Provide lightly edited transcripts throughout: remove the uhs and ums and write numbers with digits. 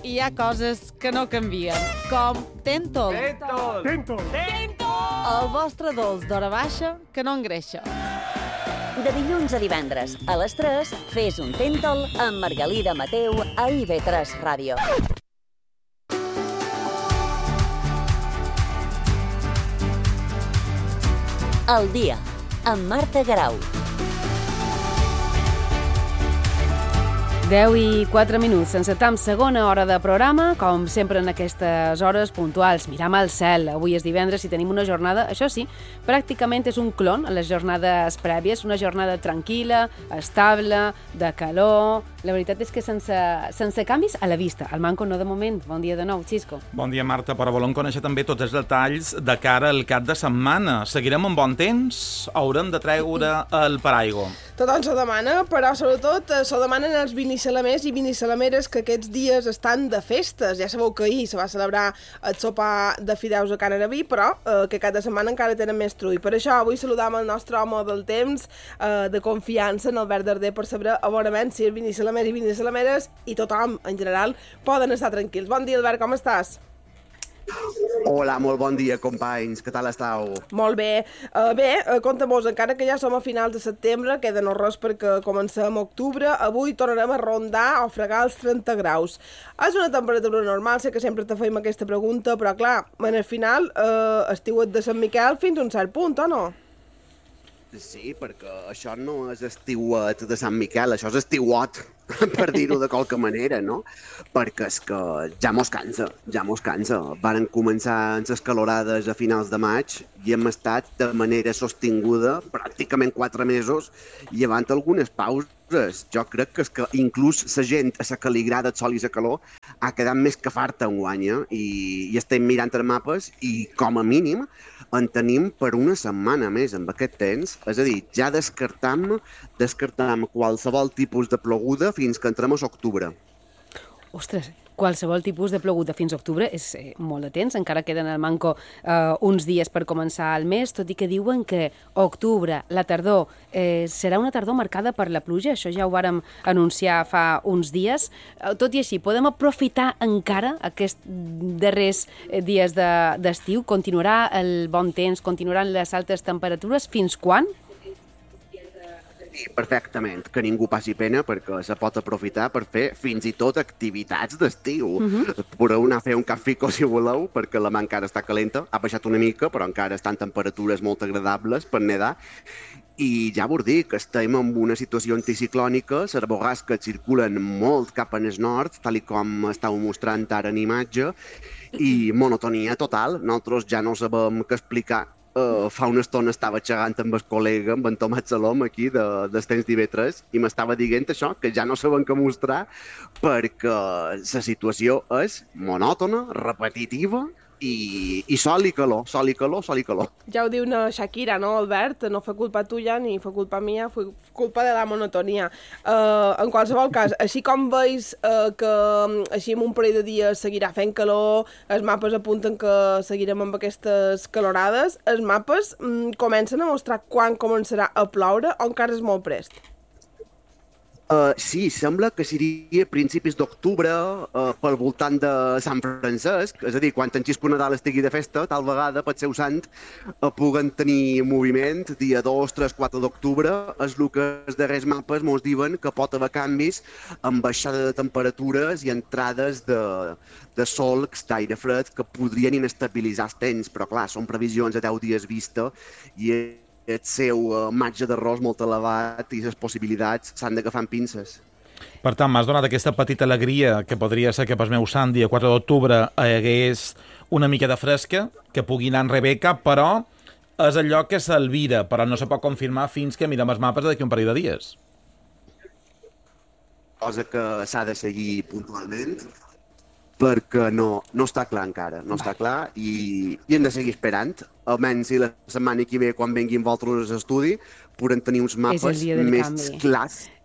hi ha coses que no canvien, com Tentol. Tentol! El vostre dolç d'hora baixa que no engreixa. De dilluns a divendres, a les 3, fes un Tentol amb Margalida Mateu a IB3 Ràdio. El dia, amb Marta Garau. 10 i 4 minuts, encetam segona hora de programa, com sempre en aquestes hores puntuals. Miram al cel, avui és divendres i tenim una jornada, això sí, pràcticament és un clon a les jornades prèvies, una jornada tranquil·la, estable, de calor. La veritat és que sense canvis a la vista. El manco no de moment. Bon dia de nou, Xisco. Bon dia, Marta, però volem conèixer també tots els detalls de cara al cap de setmana. Seguirem amb bon temps? Haurem de treure el paraigua? Tothom s'ho demana, però sobretot s'ho demanen els vinissalamers i vinissalameres que aquests dies estan de festes. Ja sabeu que ahir se va celebrar el sopar de fideus a Can Araví, però que cada setmana encara tenen més trull. Per això avui saludam el nostre home del temps de confiança, en Albert Darder, per saber a veure si els vinissalamers i vinissalameres i tothom en general poden estar tranquils. Bon dia, Albert, com estàs? Hola, molt bon dia, companys. Què tal estàu? Molt bé. Compte-mos, encara que ja som a finals de setembre, queda no res perquè comencem a octubre, avui tornarem a rondar o fregar els 30 graus. És una temperatura normal, sé que sempre te feim aquesta pregunta, però clar, en el final, estiuet de Sant Miquel fins a un cert punt, o no? Sí, perquè això no és estiuet de Sant Miquel, això és estiuot, per dir-ho de qualque manera, no? Perquè és que ja mos cansa. Varen començar les calorades a finals de maig i hem estat de manera sostinguda pràcticament 4 mesos, llevant algunes pauses. Jo crec que, inclús la gent a la que li agrada el sol i la calor ha quedat més que farta enguany, i estem mirant els mapes i, com a mínim, en tenim per una setmana més amb aquest temps. És a dir, ja descartam qualsevol tipus de ploguda fins que entrem a l'octubre. Ostres, qualsevol tipus de ploguda fins a octubre és molt de temps, encara queden al manco uns dies per començar el mes, tot i que diuen que octubre, la tardor, serà una tardor marcada per la pluja, això ja ho vàrem anunciar fa uns dies. Tot i així, podem aprofitar encara aquests darrers dies d'estiu? Continuarà el bon temps, continuaran les altes temperatures? Fins quan? Sí, perfectament, que ningú passi pena perquè se pot aprofitar per fer fins i tot activitats d'estiu. Podeu anar a fer un cafeco si voleu, perquè la mà encara està calenta, ha baixat una mica, però encara estan temperatures molt agradables per nedar. I ja vos dic que estem en una situació anticiclònica, les borrasques circulen molt cap en el nord, tal com estàu mostrant ara en imatge, i monotonia total. Nosaltres ja no sabem què explicar. Fa una estona estava xerrant amb el col·lega, amb en Tomàs Salom, aquí, dels temps d'IB3, i m'estava dient això, que ja no saben què mostrar, perquè la situació és monòtona, repetitiva, i sol i calor. Ja ho diu una Shakira, no, Albert? No fa culpa tuya ni fa culpa mía, fa culpa de la monotonia. En qualsevol cas, així com veus que així en un parell de dies seguirà fent calor, els mapes apunten que seguirem amb aquestes calorades, els mapes comencen a mostrar quan començarà a ploure o encara és molt prest? Sí, sembla que seria a principis d'octubre, pel voltant de Sant Francesc, és a dir, quan en Xisco Nadal estigui de festa, tal vegada, pel seu sant, puguen tenir moviment, dia 2, 3, 4 d'octubre, és el que els darrers mapes ens diuen que pot haver canvis amb baixada de temperatures i entrades de solcs d'aire fred que podrien inestabilitzar els temps, però clar, són previsions a 10 dies vista i el seu marge d'error molt elevat i les possibilitats s'han d'agafar amb pinces. Per tant, m'has donat aquesta petita alegria que podria ser que pel meu sant, dia 4 d'octubre, hi hagués una mica de fresca, que pugui anar en Rebeca, però és allò que s'alvira, però no se pot confirmar fins que mirem els mapes d'aquí un parell de dies. Cosa que s'ha de seguir puntualment, perquè no està clar encara, no està clar i hem de seguir esperant. Almenys si la setmana que ve, quan venguin vosaltres a l'estudi, podrem tenir uns mapes més clars.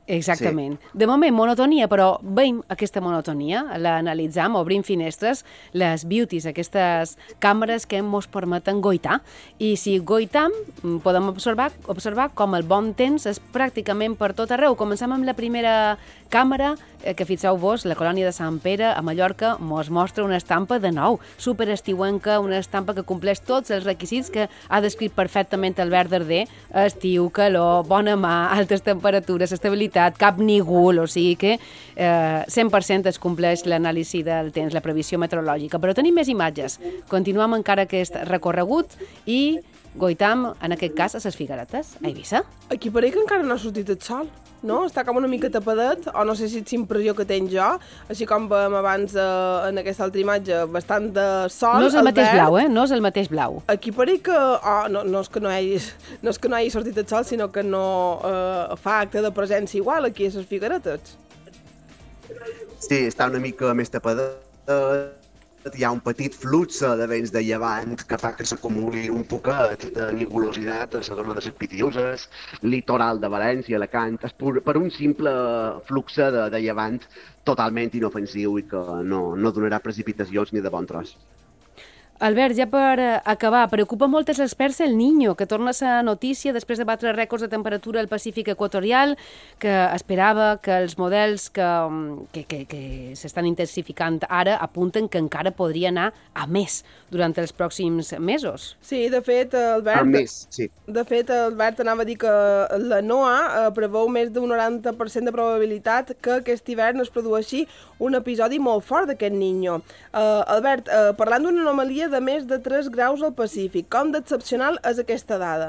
Exactament. Sí. De moment, monotonia, però veiem aquesta monotonia, l'analitzam, obrim finestres, les beauties, aquestes càmeres que ens permeten goitar. I si goitam, podem observar com el bon temps és pràcticament per tot arreu. Comencem amb la primera càmera, que fixeu-vos, la colònia de Sant Pere, a Mallorca, mos mostra una estampa de nou, superestiuenca, una estampa que compleix tots els requisits que ha descrit perfectament Albert Darder: estiu, calor, bona mà, altes temperatures, estabilitat, cap nígul, o sigui que 100% es compleix l'anàlisi del temps, la previsió meteorològica. Però tenim més imatges. Continuem encara aquest recorregut i goitam, en aquest cas, a les Figueretes, a Eivissa. Aquí pareix que encara no ha sortit el sol, no? Està com una mica tapadet, o no sé si és impressió que tenc jo, així com veiem abans en aquesta altra imatge, bastant de sol. No és el mateix blau, no és el mateix blau. Aquí pareix que... no és que no hagi sortit el sol, sinó que no fa acte de presència igual aquí a les Figueretes. Sí, està una mica més tapadet. Hi ha un petit flux de vents de llevant que fa que s'acumuli un poquet de nigulositat a la zona de les Pitiuses, litoral de València, Alacant, per un simple flux de llevant totalment inofensiu i que no donarà precipitacions ni de bon tros. Albert, ja per acabar, preocupa molt els experts el Niño, que torna a ser notícia després de batre rècords de temperatura al Pacífic equatorial, que esperava que els models que s'estan intensificant ara apunten que encara podria anar a més durant els pròxims mesos. Sí, de fet, Albert... A més, sí. De fet, Albert anava a dir que la NOAA preveu més d'un 90% de probabilitat que aquest hivern es produeixi un episodi molt fort d'aquest Niño. Albert, parlant d'una anomalia de més de 3 graus al Pacífic, com d'excepcional és aquesta dada?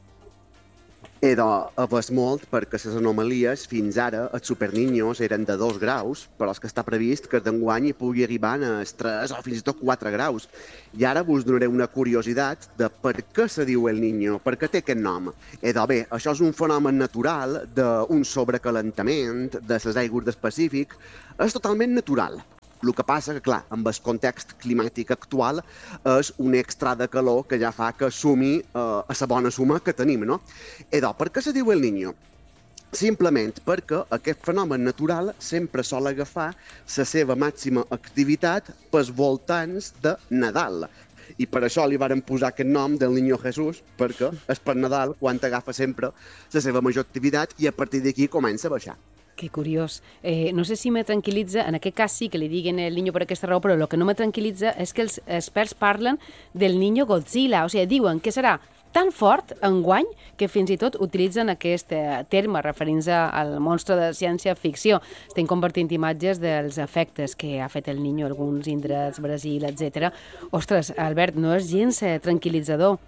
És molt, perquè les anomalies fins ara, els superniños, eren de 2 graus, però és que està previst que d'enguany hi pugui arribar a 3 o fins i tot 4 graus. I ara vos donaré una curiositat de per què se diu el Niño, per què té aquest nom. Bé, això és un fenomen natural d'un sobrecalentament de les aigües del Pacífic, és totalment natural. El que passa que, clar, amb el context climàtic actual és un extra de calor que ja fa que sumi a la bona suma que tenim, no? Per què se diu el Niño? Simplement perquè aquest fenomen natural sempre sol agafar la seva màxima activitat pels voltants de Nadal. I per això li varen posar aquest nom del Niño Jesús, perquè és per Nadal quan agafa sempre la seva major activitat i a partir d'aquí comença a baixar. Que curiós. No sé si me tranquil·litza, en aquest cas sí que li diguen el Niño per aquesta raó, però el que no me tranquil·litza és que els experts parlen del Niño Godzilla, o sigui, diuen que serà tan fort enguany que fins i tot utilitzen aquest terme referint-se al monstre de ciència-ficció. Estem compartint imatges dels efectes que ha fet el Niño a alguns indrets, Brasil, etc. Ostres, Albert, no és gens tranquil·litzador.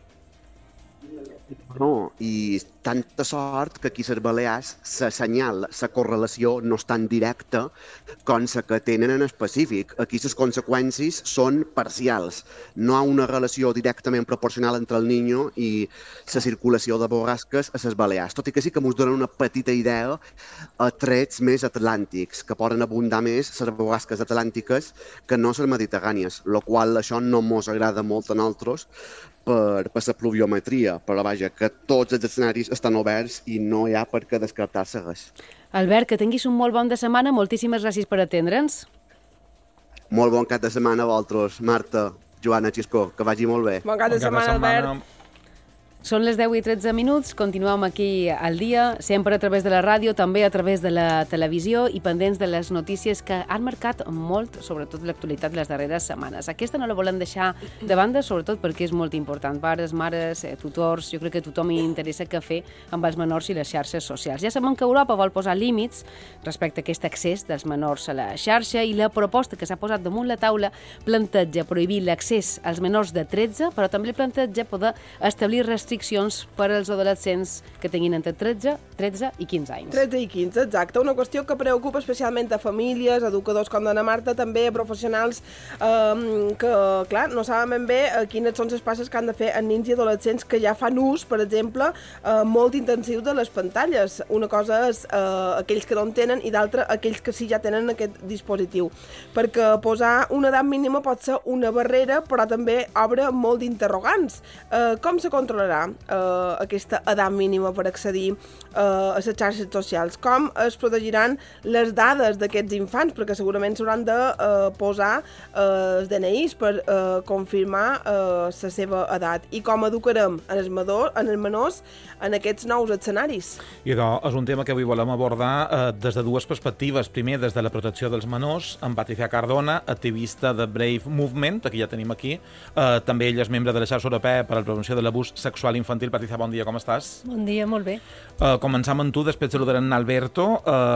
No, i tanta sort que aquí a les Balears la senyal, la correlació no és tan directa com la que tenen en el Pacífic. Aquí les conseqüències són parcials. No hi ha una relació directament proporcional entre el Niño i la circulació de borrasques a les Balears. Tot i que sí que ens donen una petita idea a trets més atlàntics, que poden abundar més les borrasques atlàntiques que no les mediterrànies, la qual això no ens agrada molt a nosaltres per la pluviometria, però vaja, que tots els escenaris estan oberts i no hi ha per què descartar-se res. Albert, que tinguis un molt bon de setmana, moltíssimes gràcies per atendre'ns. Molt bon cap de setmana a vosaltres, Marta, Joana, Xiscó, que vagi molt bé. Bon cap de setmana, Albert. Són les 10:13, continuem aquí al dia, sempre a través de la ràdio, també a través de la televisió i pendents de les notícies que han marcat molt, sobretot l'actualitat les darreres setmanes. Aquesta no la volem deixar de banda, sobretot perquè és molt important. Pares, mares, tutors, jo crec que a tothom hi interessa què fer amb els menors i les xarxes socials. Ja sabem que Europa vol posar límits respecte a aquest accés dels menors a la xarxa i la proposta que s'ha posat damunt la taula planteja prohibir l'accés als menors de 13, però també planteja poder establir restriccions per als adolescents que tinguin entre 13 i 15 anys. 13 i 15, exacte. Una qüestió que preocupa especialment a famílies, educadors com Dona Marta, també a professionals que, clar, no saben ben bé quines són les passes que han de fer en nens i adolescents que ja fan ús, per exemple, molt intensiu de les pantalles. Una cosa és aquells que no en tenen i d'altra aquells que sí ja tenen aquest dispositiu. Perquè posar una edat mínima pot ser una barrera, però també obre molt d'interrogants. Com se controlarà? posar aquesta edat mínima per accedir a les xarxes socials? Com es protegiran les dades d'aquests infants? Perquè segurament s'hauran de posar els DNIs per confirmar la seva edat. I com educarem els menors en aquests nous escenaris? I és un tema que avui volem abordar des de dues perspectives. Primer, des de la protecció dels menors, amb Patricia Cardona, activista de Brave Movement, que ja tenim aquí. També ella és membre de la xarxa europea per a la prevenció de l'abús sexual infantil. Patricia, bon dia, com estàs? Bon dia, molt bé. Començam amb tu, després saludarem Alberto.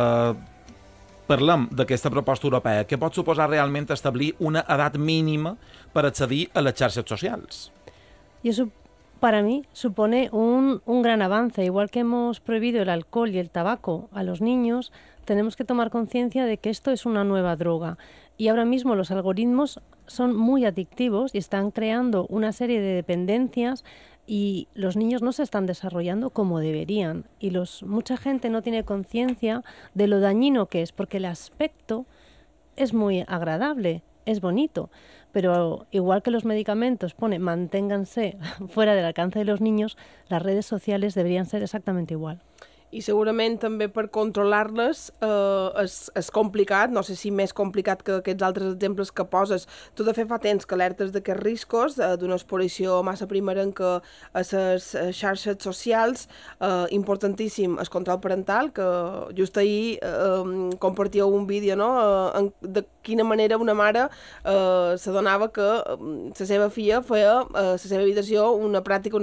Parlem d'aquesta proposta europea. Què pot suposar realment establir una edat mínima per accedir a les xarxes socials? Y eso, para mí, supone un gran avance. Igual que hemos prohibido el alcohol y el tabaco a los niños, tenemos que tomar conciencia de que esto es una nueva droga. Y ahora mismo los algoritmos son muy adictivos y están creando una serie de dependencias y los niños no se están desarrollando como deberían. Y mucha gente no tiene conciencia de lo dañino que es, porque el aspecto es muy agradable, es bonito, pero igual que los medicamentos pone manténganse fuera del alcance de los niños, las redes sociales deberían ser exactamente igual. I segurament també per controlar-les és complicat, no sé si més complicat que aquests altres exemples que poses. Tu de fet fa temps que alertes d'aquests riscos d'una exposició massa primerenca a les xarxes socials. Importantíssim el control parental, que just ahir compartíeu un vídeo, no? De quina manera una mare s'adonava que la seva filla feia a la seva habitació una pràctica,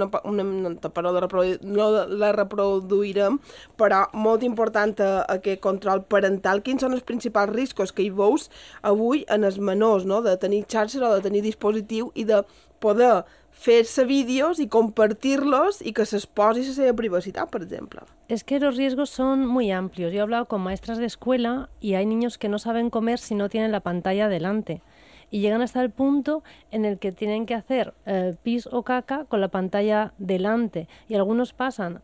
no la reproduirem, però molt important aquest control parental. Quins són els principals riscos que hi veus avui en els menors, no? De tenir xarxes o de tenir dispositiu i de poder fer-se vídeos y compartirlos y que se exposi la seva privacidad, por ejemplo? Es que los riesgos son muy amplios. Yo he hablado con maestras de escuela y hay niños que no saben comer si no tienen la pantalla delante. Y llegan hasta el punto en el que tienen que hacer pis o caca con la pantalla delante. Y algunos pasan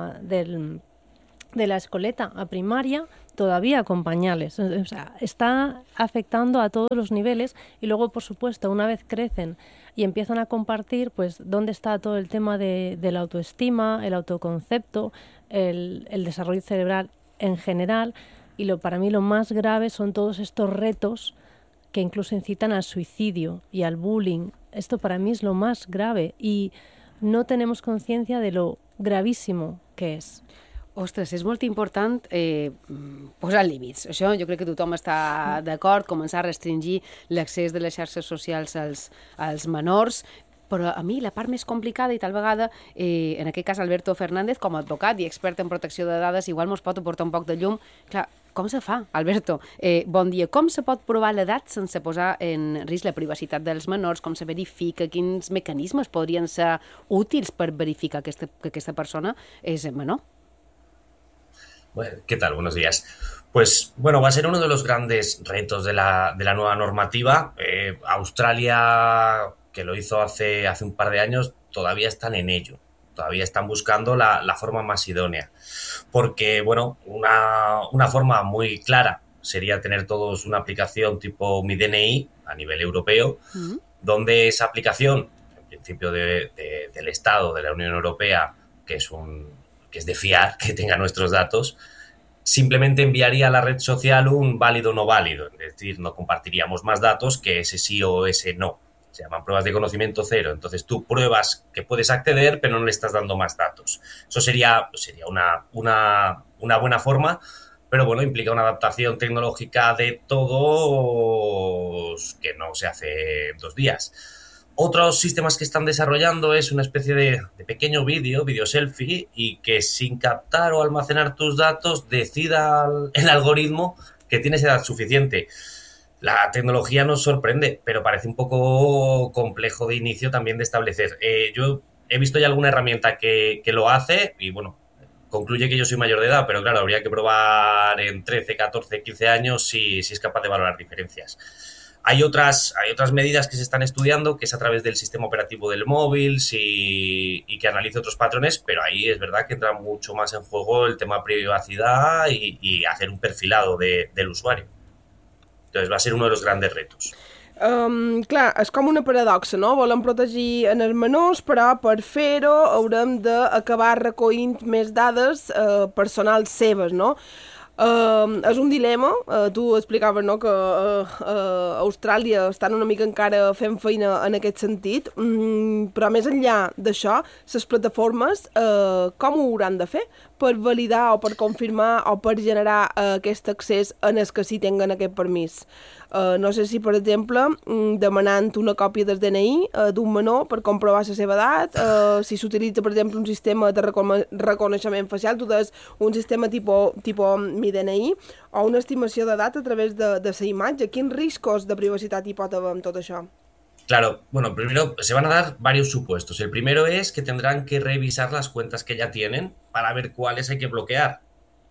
de la escoleta a primaria todavía con pañales. O sea, está afectando a todos los niveles y luego, por supuesto, una vez crecen y empiezan a compartir, pues, dónde está todo el tema de la autoestima, el autoconcepto, el desarrollo cerebral en general. Y para mí lo más grave son todos estos retos que incluso incitan al suicidio y al bullying. Esto para mí es lo más grave y no tenemos conciencia de lo gravísimo que és. Ostres, és molt important posar límits. Això jo crec que tothom està d'acord, començar a restringir l'accés de les xarxes socials als menors, però a mi la part més complicada i tal vegada, en aquest cas Alberto Fernández, com a advocat i expert en protecció de dades, igual mos pot aportar un poc de llum. Clar, com se fa, Alberto? Bon dia. Com se pot provar l'edat sense posar en risc la privacitat dels menors? Com se verifica? Quins mecanismes podrien ser útils per verificar que aquesta persona és menor? Bueno, ¿qué tal? Buenos días. Pues bueno, va a ser uno de los grandes retos de la nueva normativa. Australia, que lo hizo hace un par de años, todavía están en ello. Todavía están buscando la forma más idónea. Porque, bueno, una forma muy clara sería tener todos una aplicación tipo Mi DNI a nivel europeo, donde esa aplicación, en principio del Estado, de la Unión Europea, que es de fiar, que tenga nuestros datos, simplemente enviaría a la red social un válido o no válido. Es decir, no compartiríamos más datos que ese sí o ese no. Se llaman pruebas de conocimiento cero. Entonces tú pruebas que puedes acceder, pero no le estás dando más datos. Eso sería una buena forma, pero bueno, implica una adaptación tecnológica de todos que no se hace en 2 días. Otros sistemas que están desarrollando es una especie de pequeño video selfie, y que sin captar o almacenar tus datos decida el algoritmo que tienes edad suficiente. La tecnología nos sorprende, pero parece un poco complejo de inicio también de establecer. Yo he visto ya alguna herramienta que lo hace y bueno, concluye que yo soy mayor de edad, pero claro, habría que probar en 13, 14, 15 años si es capaz de valorar diferencias. Hay otras medidas que se están estudiando, que es a través del sistema operativo del móvil y que analice otros patrones, pero ahí es verdad que entra mucho más en juego el tema privacidad y hacer un perfilado del usuario. Entonces va a ser uno de los grandes retos. Clar, és com una paradoxa, no? Volem protegir en els menors, però per fer-ho haurem d'acabar recollint més dades personals seves, no? És un dilema, tu explicaves, no?, que a Austràlia estan una mica encara fent feina en aquest sentit, però més enllà d'això, les plataformes com ho hauran de fer per validar o per confirmar o per generar aquest accés en els que sí tinguen aquest permís? No sé si, per exemple, demanant una còpia del DNI d'un menor per comprovar la seva edat, si s'utilitza, per exemple, un sistema de reconeixement facial, tu deies un sistema tipo Mi DNI, o una estimació d'edat a través de la imatge. Quins riscos de privacitat hi pot haver amb tot això? Claro, bueno, primero se van a dar varios supuestos. El primero es que tendrán que revisar las cuentas que ya tienen para ver cuáles hay que bloquear.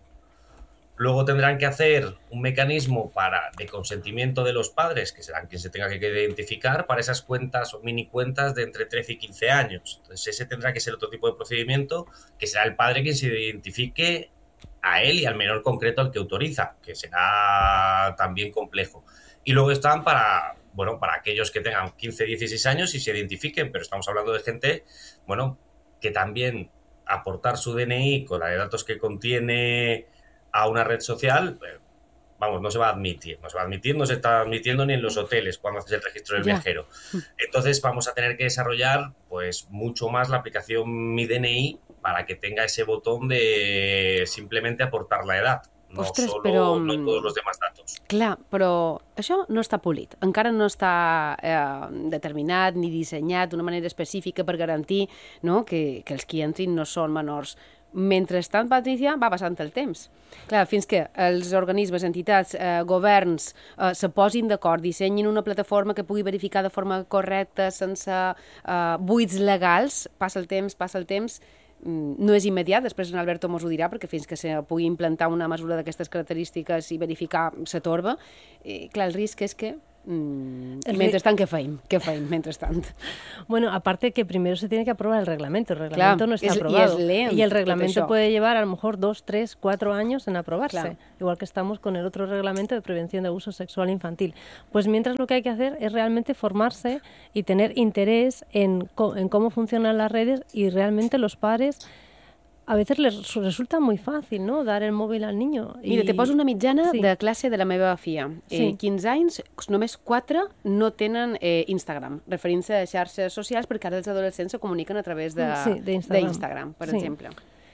Luego tendrán que hacer un mecanismo de consentimiento de los padres, que serán quien se tenga que identificar, para esas cuentas o mini cuentas de entre 13 y 15 años. Entonces ese tendrá que ser otro tipo de procedimiento, que será el padre quien se identifique a él y al menor concreto al que autoriza, que será también complejo. Y luego están para aquellos que tengan 15, 16 años y se identifiquen, pero estamos hablando de gente, que también aportar su DNI con la de datos que contiene a una red social, no se va a admitir. No se está admitiendo ni en los hoteles cuando haces el registro del viajero. Entonces vamos a tener que desarrollar pues mucho más la aplicación Mi DNI para que tenga ese botón de simplemente aportar la edad. No todos los demás datos. Clar, però això no està polit. Encara no està determinat ni dissenyat d'una manera específica per garantir, no, que els que entrin no són menors. Mentrestant, Patricia, va passant el temps. Clar, fins que els organismes, entitats, governs se posin d'acord, dissenyin una plataforma que pugui verificar de forma correcta, sense buits legals, passa el temps, no és immediat, després en Alberto mos ho dirà, perquè fins que se pugui implantar una mesura d'aquestes característiques i verificar se torba, clar, el risc és que mentrestant, ¿qué feim mentrestant? Bueno, aparte que primero se tiene que aprobar el reglamento no está aprobado. Y el reglamento puede llevar a lo mejor 2, 3, 4 años en aprobarse, igual que estamos con el otro reglamento de prevención de abuso sexual infantil. Pues mientras lo que hay que hacer es realmente formarse y tener interés en cómo funcionan las redes, y realmente los padres a veces les resulta muy fácil, no?, dar el mòbil al niño. Mira, te poso una mitjana de classe de la meva filla. 15 anys, només 4 no tenen Instagram, referint-se a xarxes socials, perquè ara els adolescents se comuniquen a través d'Instagram, per exemple.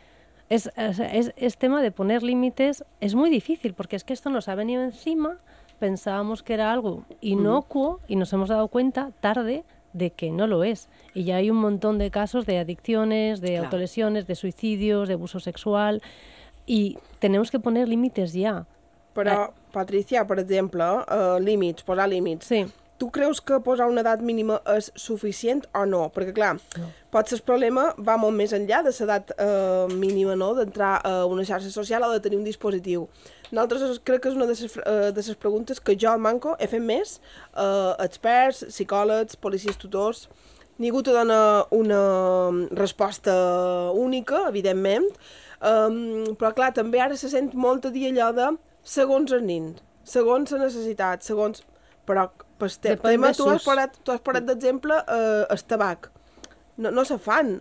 Es tema de poner límites, es muy difícil, porque es que esto nos ha venido encima, pensábamos que era algo inocuo y nos hemos dado cuenta tarde de que no lo es. Y ya hay un montón de casos de adicciones, de autolesiones, de suicidios, de abuso sexual, y tenemos que poner límites ya. Però, Patricia, per exemple, posar límits. Sí. Tu creus que posar una edat mínima és suficient o no? Perquè, clar, potser el problema va molt més enllà de l'edat mínima, no?, d'entrar a una xarxa social o de tenir un dispositiu. Nosaltres crec que és una de les preguntes que jo al Manco he fet més, experts, psicòlegs, policies tutors. Ningú te dona una resposta única, evidentment, però clar, també ara se sent molt a dir allò de segons el nin, segons la necessitat, segons... Però per tema tu has parat d'exemple el tabac. No se fan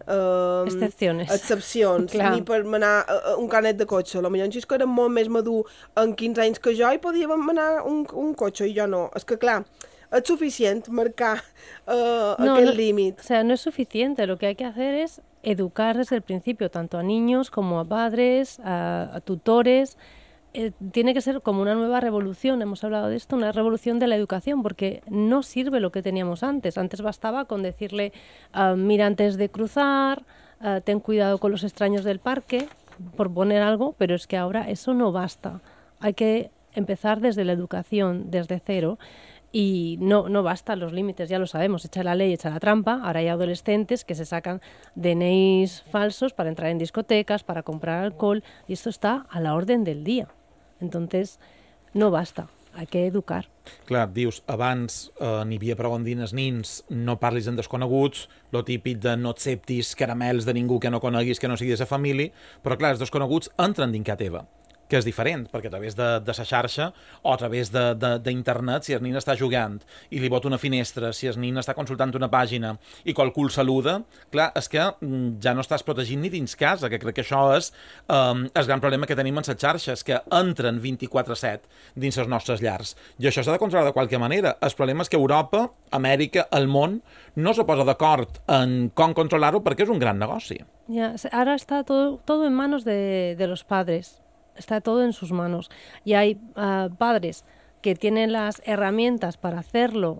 excepcions, ni per manar un canet de cotxe. Potser en Xisco era molt més madur en 15 anys que jo i podia manar un cotxe i jo no. És que clar, es suficient marcar aquel límit. O sea, no es suficiente. Lo que hay que hacer es educar desde el principio, tanto a niños como a padres, a tutores. Tiene que ser como una nueva revolución, hemos hablado de esto, una revolución de la educación, porque no sirve lo que teníamos antes. Antes bastaba con decirle, mira antes de cruzar, ten cuidado con los extraños del parque, por poner algo, pero es que ahora eso no basta. Hay que empezar desde la educación, desde cero, y no bastan los límites, ya lo sabemos, echa la ley, echa la trampa. Ahora hay adolescentes que se sacan DNIs falsos para entrar en discotecas, para comprar alcohol, y esto está a la orden del día. Entonces, no basta, hay que educar. Clar, dius, abans n'hi havia prou en dir als nins, no parlis amb desconeguts, lo típic de no acceptis caramels de ningú que no coneguis, que no sigui de sa família, però clar, els desconeguts entren dins casa teva. que és diferent, perquè a través de la xarxa o a través d'internet, si el nin està jugant i li bota una finestra, si el nin està consultant una pàgina i qualcú el saluda, clar, és que ja no estàs protegint ni dins casa, que crec que això és el gran problema que tenim en les xarxes, que entren 24/7 dins les nostres llars. I això s'ha de controlar de qualque manera. El problema és que Europa, Amèrica, el món, no se posa d'acord en com controlar-ho perquè és un gran negoci. Ya, ahora está todo en manos de los padres, está todo en sus manos. Y hay padres que tienen las herramientas para hacerlo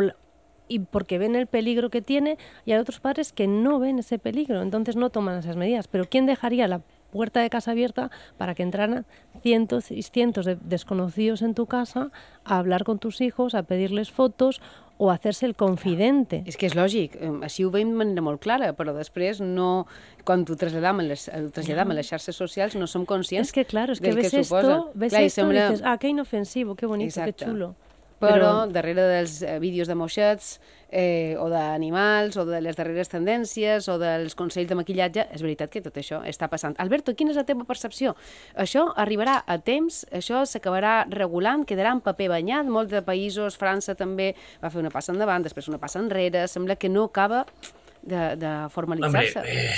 y porque ven el peligro que tiene, y hay otros padres que no ven ese peligro, entonces no toman esas medidas. Pero ¿quién dejaría la puerta de casa abierta para que entraran cientos y cientos de desconocidos en tu casa a hablar con tus hijos, a pedirles fotos o hacerse el confidente? És que és lògic, així ho veiem de manera molt clara, però després no, quan ho traslladam a les xarxes socials no som conscients. Es que claro, es que ves suposa. Ves esto y dices, qué inofensivo, qué bonito, Exacte. qué chulo. Però darrere dels vídeos de moixets o d'animals o de les darreres tendències o dels consells de maquillatge, és veritat que tot això està passant. Alberto, quina és la teva percepció? Això arribarà a temps? Això s'acabarà regulant? Quedarà en paper banyat? Molts de països, França també va fer una passa endavant, després una passa enrere, sembla que no acaba de formalitzar-se. Hombre,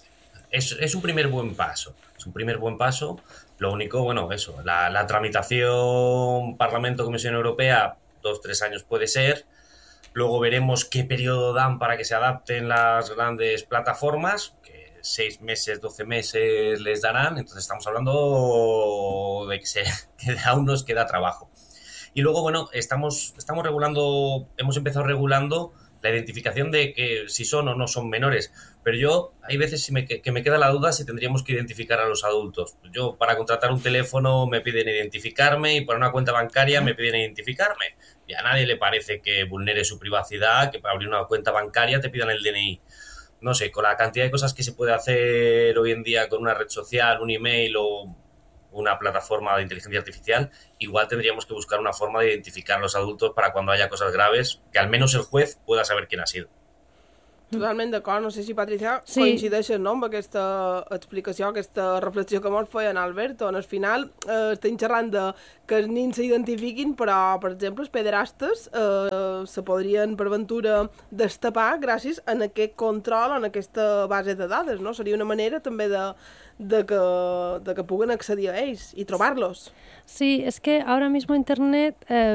es un primer buen paso. Es un primer buen paso. Lo único, bueno, eso, la tramitación Parlamento-Comisión Europea, 2-3 años puede ser. Luego veremos qué periodo dan para que se adapten las grandes plataformas, que 6 meses, 12 meses les darán. Entonces estamos hablando de que aún nos queda trabajo. Y luego, bueno, estamos regulando, hemos empezado regulando la identificación de que si son o no son menores. Pero yo, hay veces que me queda la duda si tendríamos que identificar a los adultos. Yo, para contratar un teléfono me piden identificarme y para una cuenta bancaria me piden identificarme. Y a nadie le parece que vulnere su privacidad, que para abrir una cuenta bancaria te pidan el DNI. No sé, con la cantidad de cosas que se puede hacer hoy en día con una red social, un email o una plataforma de inteligencia artificial, igual tendríamos que buscar una forma de identificar a los adultos para cuando haya cosas graves, que al menos el juez pueda saber quién ha sido. Totalment d'acord. No sé si, Patricia, coincideixes, no?, amb aquesta explicació, aquesta reflexió que molt feia en Alberto. Al final estem xerrant de que els nins s'identifiquin, però, per exemple, els pederastes se podrien, per ventura, destapar gràcies a aquest control, en aquesta base de dades, no? Seria una manera també de que puguen accedir a ells y trobarlos. Sí, es que ahora mismo Internet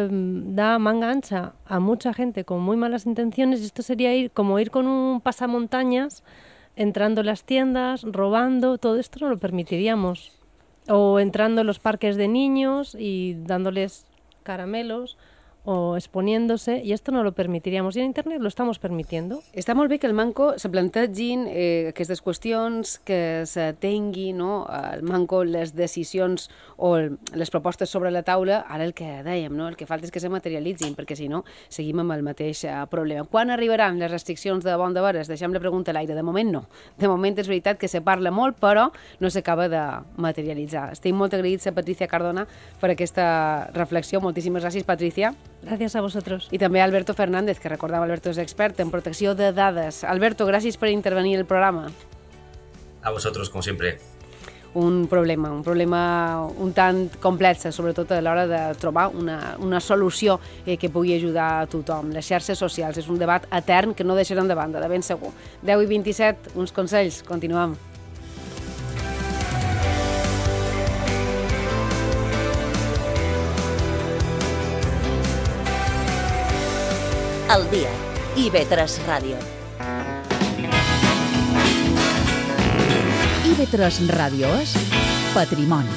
da manga ancha a mucha gente con muy malas intenciones, y esto sería ir con un pasamontañas, entrando en las tiendas, robando. Todo esto no lo permitiríamos. O entrando en los parques de niños y dándoles caramelos o exponiéndose, i esto no lo permitiríamos, i en Internet lo estamos permitiendo. Està molt bé que el Manco se plantegin aquestes qüestions, que se tingui, no, el Manco les decisions o les propostes sobre la taula. Ara el que dèiem, no? El que falta és que se materialitzin, perquè si no seguim amb el mateix problema. Quan arribaran les restriccions de bon de veres? Deixem la pregunta a l'aire. De moment no. De moment és veritat que se parla molt, però no s'acaba de materialitzar. Estic molt agraïts a Patricia Cardona per aquesta reflexió. Moltíssimes gràcies, Patricia. Gràcies a vosaltres. I també a Alberto Fernández, que recordava, Alberto és expert en protecció de dades. Alberto, gràcies per intervenir al programa. A vosotros, como siempre. Un problema un tant complex, sobretot a l'hora de trobar una solució que pugui ajudar a tothom. Les xarxes socials és un debat etern que no deixaran de banda, de ben segur. 10:27, uns consells. Continuem. Al dia. IB3 Ràdio. IB3 Radio es Patrimoni.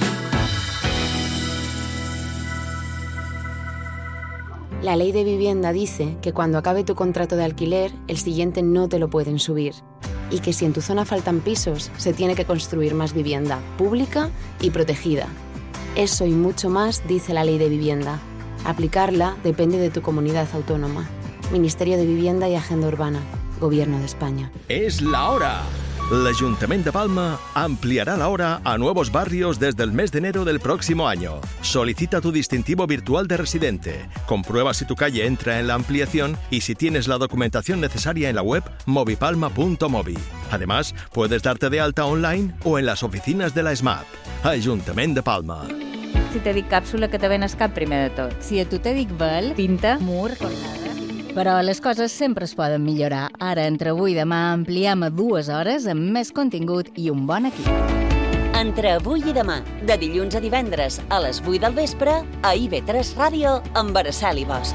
La ley de vivienda dice que cuando acabe tu contrato de alquiler, el siguiente no te lo pueden subir. Y que si en tu zona faltan pisos, se tiene que construir más vivienda, pública y protegida. Eso y mucho más dice la ley de vivienda. Aplicarla depende de tu comunidad autónoma. Ministerio de Vivienda y Agenda Urbana. Gobierno de España. ¡Es la hora! L'Ajuntament de Palma ampliará la hora a nuevos barrios desde el mes de enero del próximo año. Solicita tu distintivo virtual de residente. Comprueba si tu calle entra en la ampliación y si tienes la documentación necesaria en la web movipalma.movi. Además, puedes darte de alta online o en las oficinas de la SMAP. Ajuntament de Palma. Si te dic càpsula, que te ven el cap primer de tot. Si a tu te dic vel, pinta, mur, jornada... Però les coses sempre es poden millorar. Ara, entre avui i demà, ampliem a 2 hores amb més contingut i un bon equip. Entre avui i demà, de dilluns a divendres a les 8 del vespre, a IB3 Ràdio amb Araceli Bosch.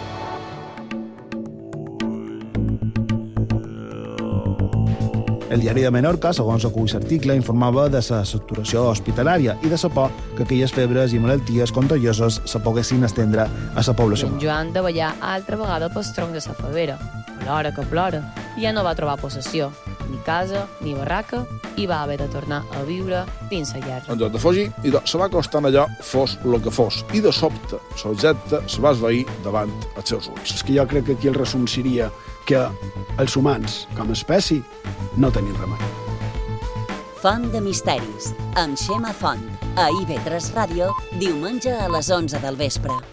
El diari de Menorca, segons acull l'article, informava de la saturació hospitalària i de la por que aquelles febres i malalties contagioses se poguessin estendre a la població. En Joan de ballar altra vegada pel tronc de la favera. Plora que plora. I ja no va trobar possessió, ni casa, ni barraca, i va haver de tornar a viure dins la guerra. En lloc de fugir, se va acostant allò, fos el que fos, i de sobte, l'objecte se va esvair davant els seus ulls. És que jo crec que aquí el resum seria que els humans, com a espècie, no tenim remei. Font de misteris, amb Xema Font, a IB3 Ràdio, diumenge a les 11 del vespre.